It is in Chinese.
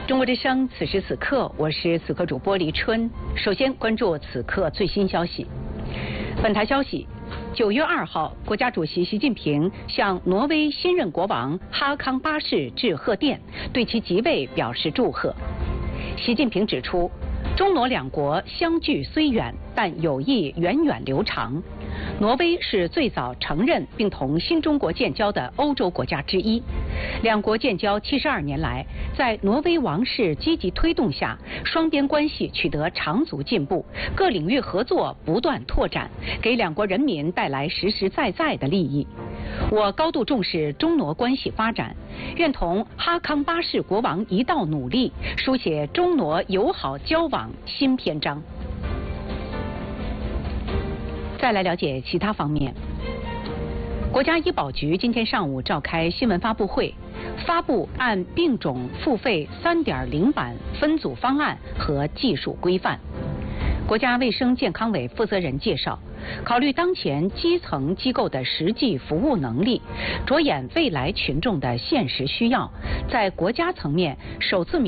中国之声，此时此刻，我是此刻主播黎春。首先关注此刻最新消息。本台消息，9月2号，国家主席习近平向挪威新任国王哈康8世致贺电，对其即位表示祝贺。习近平指出，中挪两国相距虽远，但友谊源远流长。挪威是最早承认并同新中国建交的欧洲国家之一。两国建交72年来，在挪威王室积极推动下，双边关系取得长足进步，各领域合作不断拓展，给两国人民带来实实在在的利益。我高度重视中挪关系发展，愿同哈康8世国王一道努力，书写中挪友好交往新篇章。再来了解其他方面。国家医保局今天上午召开新闻发布会，发布按病种付费3.0版分组方案和技术规范。国家卫生健康委负责人介绍，考虑当前基层机构的实际服务能力，着眼未来群众的现实需要，在国家层面首次